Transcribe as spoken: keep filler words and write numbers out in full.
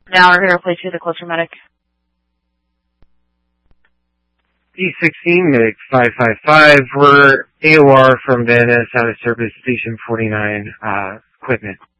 Now we're here to place you the closer medic. D sixteen, medic five five five, we're A O R from Van Ness out of service station forty-nine, uh, equipment.